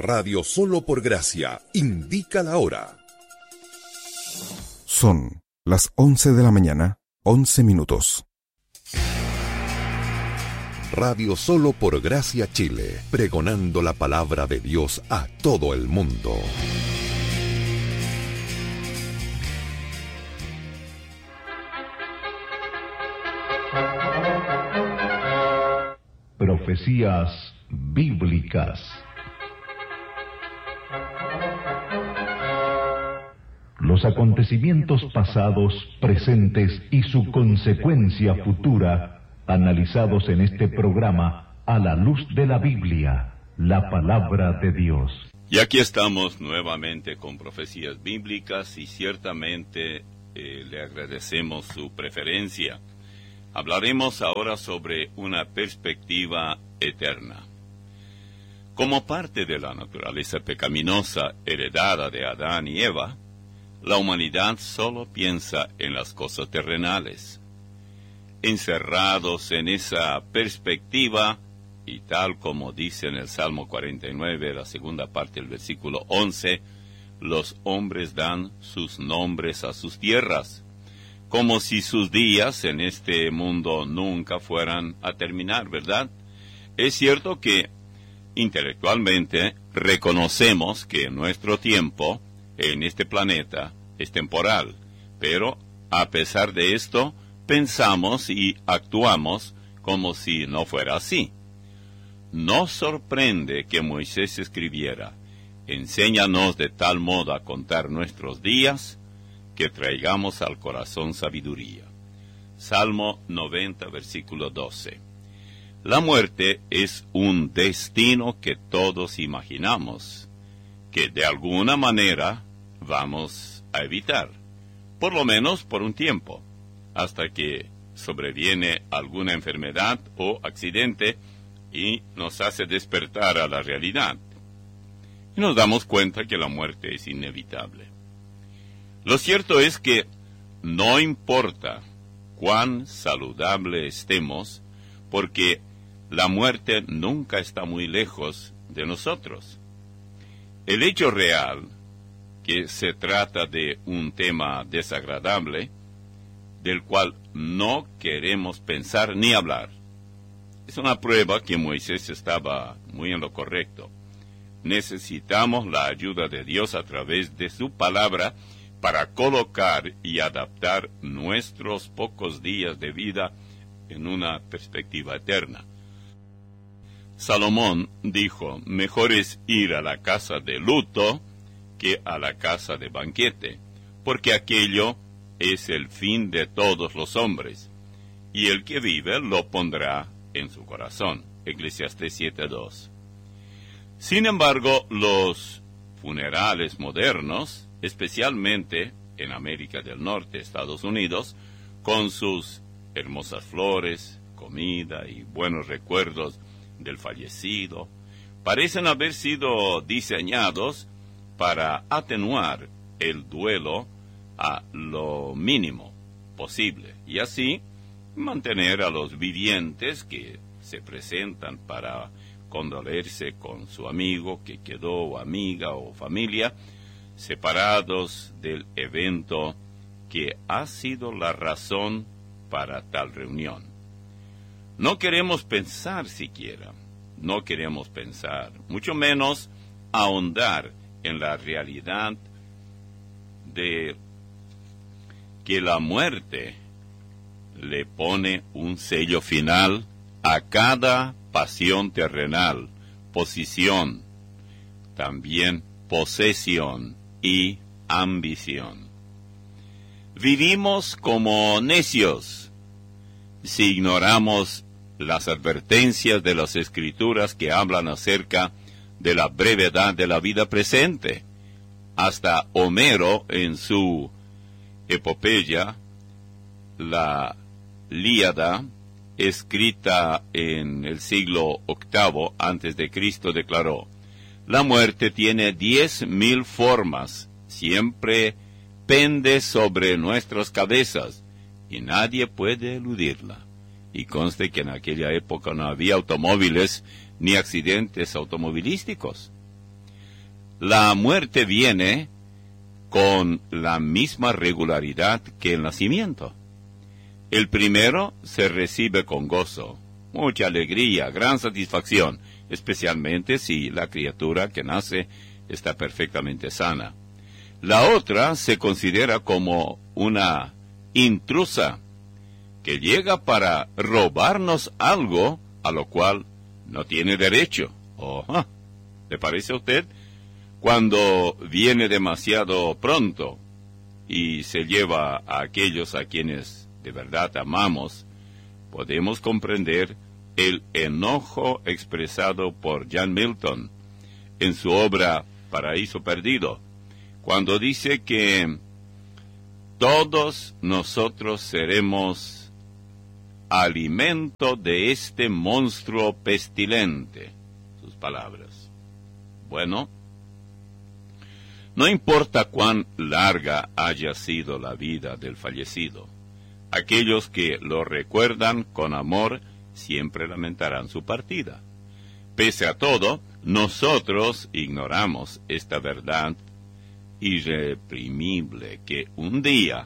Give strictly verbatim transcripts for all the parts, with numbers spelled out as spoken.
Radio Solo por Gracia indica la hora. Son las once de la mañana, once minutos. Radio Solo por Gracia Chile, pregonando la palabra de Dios a todo el mundo. Profecías bíblicas. Los acontecimientos pasados, presentes y su consecuencia futura, analizados en este programa a la luz de la Biblia, la palabra de Dios. Y aquí estamos nuevamente con Profecías Bíblicas y ciertamente eh, le agradecemos su preferencia. Hablaremos ahora sobre una perspectiva eterna. Como parte de la naturaleza pecaminosa heredada de Adán y Eva, la humanidad solo piensa en las cosas terrenales. Encerrados en esa perspectiva, y tal como dice en el Salmo cuarenta y nueve, la segunda parte del versículo once, los hombres dan sus nombres a sus tierras, como si sus días en este mundo nunca fueran a terminar, ¿verdad? Es cierto que intelectualmente reconocemos que nuestro tiempo en este planeta es temporal, pero a pesar de esto, pensamos y actuamos como si no fuera así. Nos sorprende que Moisés escribiera: enséñanos de tal modo a contar nuestros días, que traigamos al corazón sabiduría. Salmo noventa, versículo doce. La muerte es un destino que todos imaginamos, que de alguna manera vamos a evitar, por lo menos por un tiempo, hasta que sobreviene alguna enfermedad o accidente y nos hace despertar a la realidad. Y nos damos cuenta que la muerte es inevitable. Lo cierto es que no importa cuán saludable estemos, porque la muerte nunca está muy lejos de nosotros. El hecho real, que se trata de un tema desagradable, del cual no queremos pensar ni hablar, es una prueba que Moisés estaba muy en lo correcto. Necesitamos la ayuda de Dios a través de su palabra para colocar y adaptar nuestros pocos días de vida en una perspectiva eterna. Salomón dijo: mejor es ir a la casa de luto que a la casa de banquete, porque aquello es el fin de todos los hombres, y el que vive lo pondrá en su corazón. Eclesiastés siete dos. Sin embargo, los funerales modernos, especialmente en América del Norte, Estados Unidos, con sus hermosas flores, comida y buenos recuerdos del fallecido, parecen haber sido diseñados para atenuar el duelo a lo mínimo posible y así mantener a los vivientes que se presentan para condolerse con su amigo que quedó, o amiga o familia, separados del evento que ha sido la razón para tal reunión. No queremos pensar siquiera, no queremos pensar, mucho menos ahondar en la realidad de que la muerte le pone un sello final a cada pasión terrenal, posición, también posesión y ambición. Vivimos como necios si ignoramos las advertencias de las Escrituras que hablan acerca de la brevedad de la vida presente. Hasta Homero, en su epopeya, la Ilíada, escrita en el siglo octavo antes de Cristo, declaró: la muerte tiene diez mil formas, siempre pende sobre nuestras cabezas, y nadie puede eludirla. Y conste que en aquella época no había automóviles ni accidentes automovilísticos. La muerte viene con la misma regularidad que el nacimiento. El primero se recibe con gozo, mucha alegría, gran satisfacción, especialmente si la criatura que nace está perfectamente sana. La otra se considera como una intrusa que llega para robarnos algo a lo cual no tiene derecho. Oh, ¿le parece a usted? Cuando viene demasiado pronto y se lleva a aquellos a quienes de verdad amamos, podemos comprender el enojo expresado por John Milton en su obra Paraíso Perdido, cuando dice que todos nosotros seremos alimento de este monstruo pestilente. Sus palabras. Bueno, no importa cuán larga haya sido la vida del fallecido, aquellos que lo recuerdan con amor siempre lamentarán su partida. Pese a todo, nosotros ignoramos esta verdad irreprimible que un día,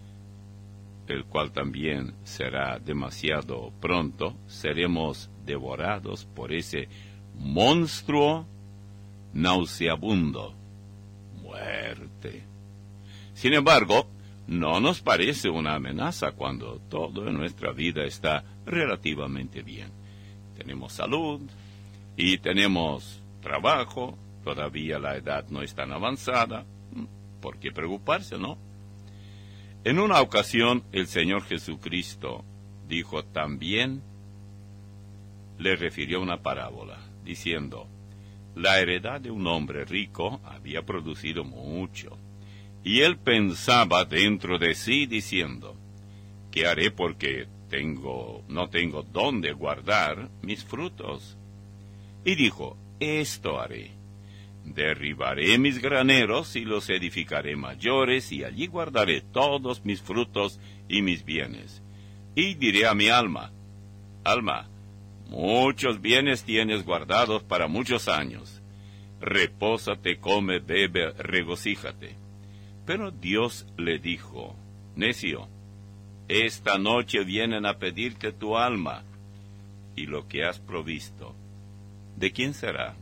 el cual también será demasiado pronto, seremos devorados por ese monstruo nauseabundo, muerte. Sin embargo, no nos parece una amenaza cuando todo en nuestra vida está relativamente bien. Tenemos salud y tenemos trabajo, todavía la edad no es tan avanzada. ¿Por qué preocuparse, no? En una ocasión, el Señor Jesucristo dijo también, le refirió una parábola, diciendo, la heredad de un hombre rico había producido mucho, y él pensaba dentro de sí, diciendo, ¿qué haré porque tengo, no tengo dónde guardar mis frutos? Y dijo, esto haré. Derribaré mis graneros y los edificaré mayores, y allí guardaré todos mis frutos y mis bienes. Y diré a mi alma, alma, muchos bienes tienes guardados para muchos años. Repósate, come, bebe, regocíjate. Pero Dios le dijo, necio, esta noche vienen a pedirte tu alma, y lo que has provisto, ¿de quién será?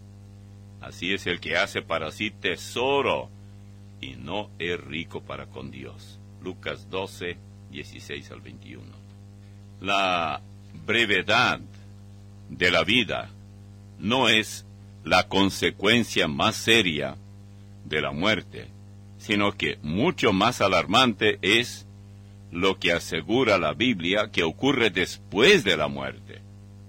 Así es el que hace para sí tesoro y no es rico para con Dios. Lucas doce, dieciséis al veintiuno. La brevedad de la vida no es la consecuencia más seria de la muerte, sino que mucho más alarmante es lo que asegura la Biblia que ocurre después de la muerte.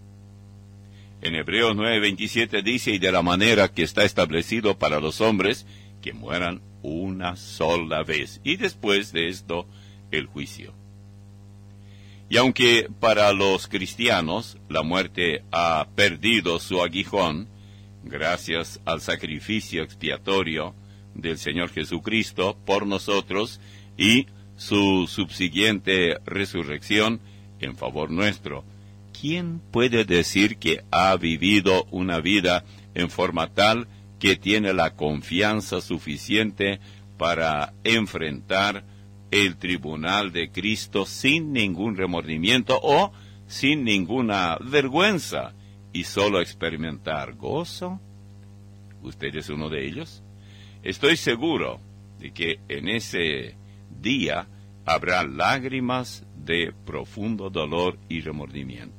En Hebreos nueve veintisiete dice, y de la manera que está establecido para los hombres, que mueran una sola vez, y después de esto, el juicio. Y aunque para los cristianos la muerte ha perdido su aguijón, gracias al sacrificio expiatorio del Señor Jesucristo por nosotros, y su subsiguiente resurrección en favor nuestro, ¿quién puede decir que ha vivido una vida en forma tal que tiene la confianza suficiente para enfrentar el tribunal de Cristo sin ningún remordimiento o sin ninguna vergüenza y solo experimentar gozo? ¿Usted es uno de ellos? Estoy seguro de que en ese día habrá lágrimas de profundo dolor y remordimiento,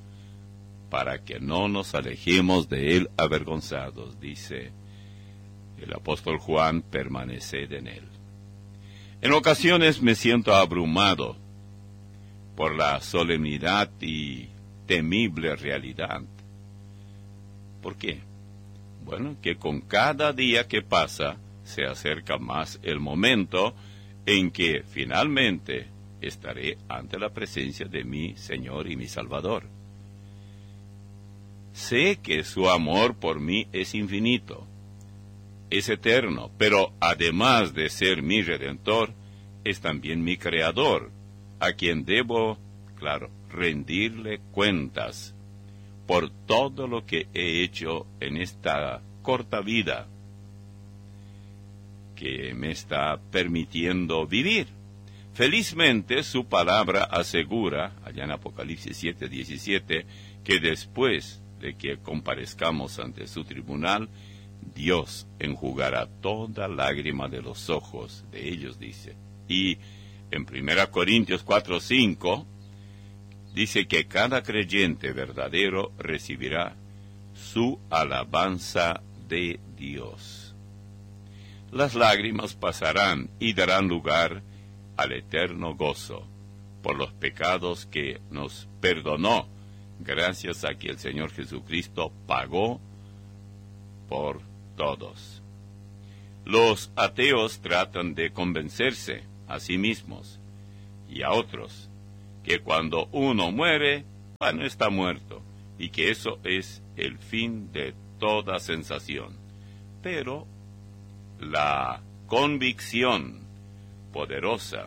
para que no nos alejemos de él avergonzados, dice el apóstol Juan, permaneced en él. En ocasiones me siento abrumado por la solemnidad y temible realidad. ¿Por qué? Bueno, que con cada día que pasa se acerca más el momento en que finalmente estaré ante la presencia de mi Señor y mi Salvador. Sé que su amor por mí es infinito, es eterno, pero además de ser mi Redentor, es también mi Creador, a quien debo, claro, rendirle cuentas por todo lo que he hecho en esta corta vida que me está permitiendo vivir. Felizmente su palabra asegura, allá en Apocalipsis siete diecisiete, que después de que comparezcamos ante su tribunal, Dios enjugará toda lágrima de los ojos de ellos, dice. Y en primera Corintios cuatro cinco, dice que cada creyente verdadero recibirá su alabanza de Dios. Las lágrimas pasarán y darán lugar al eterno gozo por los pecados que nos perdonó, gracias a que el Señor Jesucristo pagó por todos. Los ateos tratan de convencerse a sí mismos y a otros que cuando uno muere, bueno, está muerto, y que eso es el fin de toda sensación. Pero la convicción poderosa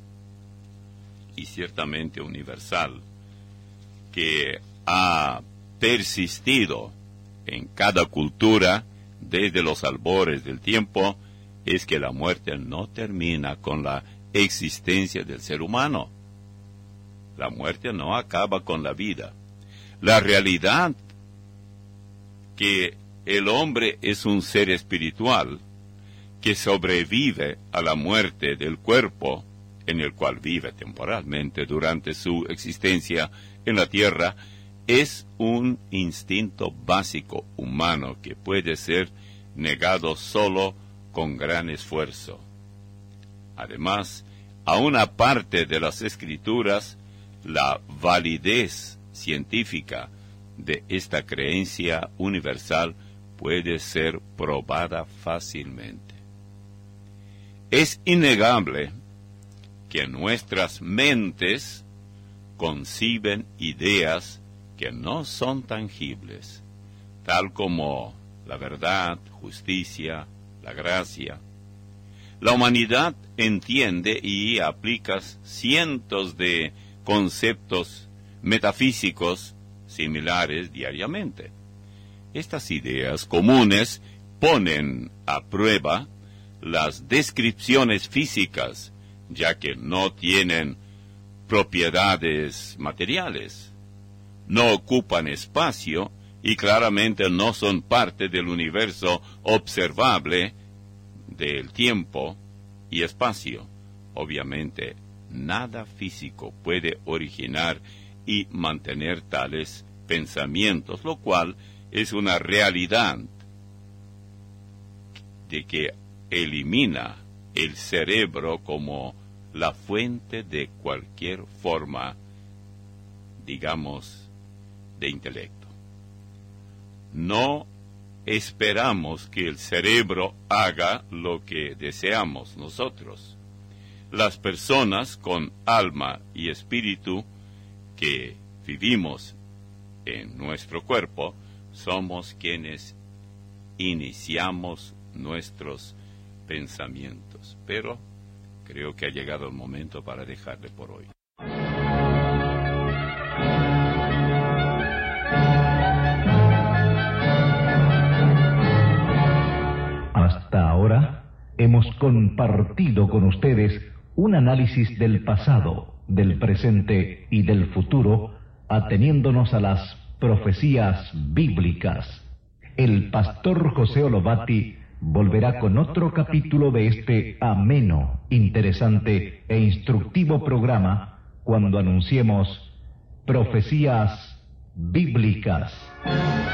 y ciertamente universal que ha persistido en cada cultura desde los albores del tiempo es que la muerte no termina con la existencia del ser humano. La muerte no acaba con la vida. La realidad que el hombre es un ser espiritual que sobrevive a la muerte del cuerpo en el cual vive temporalmente durante su existencia en la tierra, es un instinto básico humano que puede ser negado solo con gran esfuerzo. Además, a una parte de las Escrituras, la validez científica de esta creencia universal puede ser probada fácilmente. Es innegable que nuestras mentes conciben ideas que no son tangibles, tal como la verdad, justicia, la gracia. La humanidad entiende y aplica cientos de conceptos metafísicos similares diariamente. Estas ideas comunes ponen a prueba las descripciones físicas, ya que no tienen propiedades materiales, no ocupan espacio y claramente no son parte del universo observable del tiempo y espacio. Obviamente, nada físico puede originar y mantener tales pensamientos, lo cual es una realidad de que elimina el cerebro como la fuente de cualquier forma, digamos, de intelecto. No esperamos que el cerebro haga lo que deseamos nosotros. Las personas con alma y espíritu que vivimos en nuestro cuerpo somos quienes iniciamos nuestros pensamientos. Pero creo que ha llegado el momento para dejarle por hoy. Hasta ahora hemos compartido con ustedes un análisis del pasado, del presente y del futuro, ateniéndonos a las profecías bíblicas. El pastor José Olobati volverá con otro capítulo de este ameno, interesante e instructivo programa cuando anunciemos Profecías Bíblicas.